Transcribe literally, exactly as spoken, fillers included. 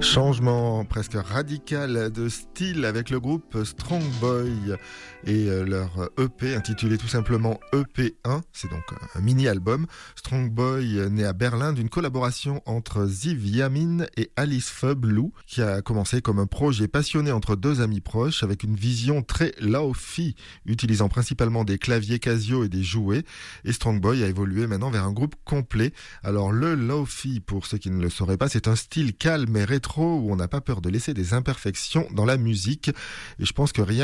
Changement presque radical de style avec le groupe Strong Boy et leur E P intitulé tout simplement E P un, c'est donc un mini-album. Strong Boy né à Berlin d'une collaboration entre Ziv Yamin et Alice Fub-Lou qui a commencé comme un projet passionné entre deux amis proches avec une vision très lo-fi utilisant principalement des claviers Casio et des jouets, et Strong Boy a évolué maintenant vers un groupe complet. Alors le lo-fi, pour ceux qui ne le sauraient pas, c'est un style calme et rétro où on n'a pas peur de laisser des imperfections dans la musique, et je pense que rien